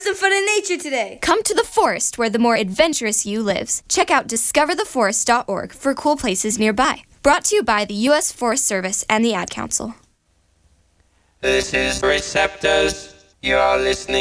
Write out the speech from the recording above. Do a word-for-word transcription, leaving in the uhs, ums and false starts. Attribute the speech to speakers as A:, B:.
A: Some fun in nature today.
B: Come to the forest where the more adventurous you lives. Check out discover the forest dot org for cool places nearby. Brought to you by the U S Forest Service and the Ad Council.
C: This is Receptors. You are listening